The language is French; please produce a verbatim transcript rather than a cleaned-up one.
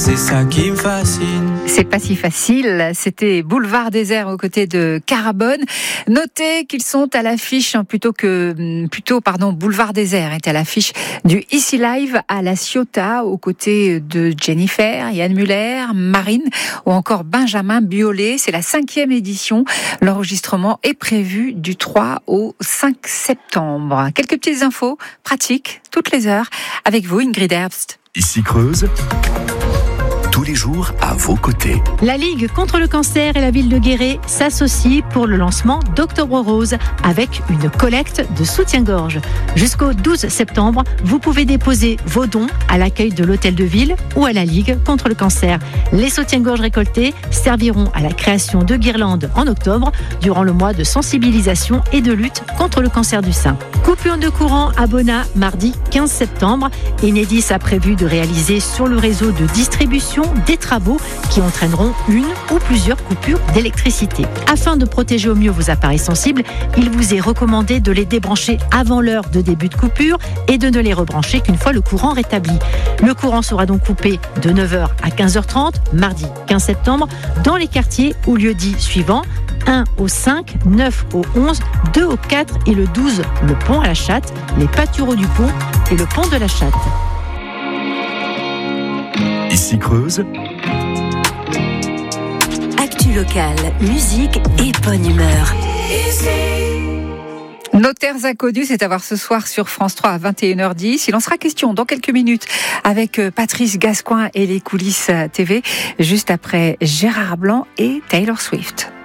C'est ça qui me fascine. C'est pas si facile, c'était Boulevard Désert aux côtés de Carbone. Notez qu'ils sont à l'affiche, hein, plutôt que, plutôt, pardon, Boulevard Désert est à l'affiche du Easy Live à La Ciotat aux côtés de Jennifer, Yann Muller, Marine ou encore Benjamin Biolay. C'est la cinquième édition. L'enregistrement est prévu du trois au cinq septembre. Quelques petites infos pratiques toutes les heures avec vous, Ingrid Herbst. Ici Creuse, tous les jours à vos côtés. La Ligue contre le cancer et la ville de Guéret s'associent pour le lancement d'Octobre Rose avec une collecte de soutien-gorge. Jusqu'au douze septembre, vous pouvez déposer vos dons à l'accueil de l'hôtel de ville ou à la Ligue contre le cancer. Les soutiens-gorge récoltés serviront à la création de guirlandes en octobre durant le mois de sensibilisation et de lutte contre le cancer du sein. Coupure de courant à Bonnat mardi quinze septembre. Enedis a prévu de réaliser sur le réseau de distribution des travaux qui entraîneront une ou plusieurs coupures d'électricité. Afin de protéger au mieux vos appareils sensibles, il vous est recommandé de les débrancher avant l'heure de début de coupure et de ne les rebrancher qu'une fois le courant rétabli. Le courant sera donc coupé de neuf heures à quinze heures trente, mardi quinze septembre, dans les quartiers ou lieux-dits suivants: un au cinq, neuf au onze, deux au quatre et le douze, le pont à la Chatte, les pâtureaux du pont et le pont de la Chatte. Ici Creuse, actu locale, musique et bonne humeur. Nos terres inconnues, c'est à voir ce soir sur France trois à vingt et une heures dix. Il en sera question dans quelques minutes avec Patrice Gascoin et les coulisses T V, juste après Gérard Blanc et Taylor Swift.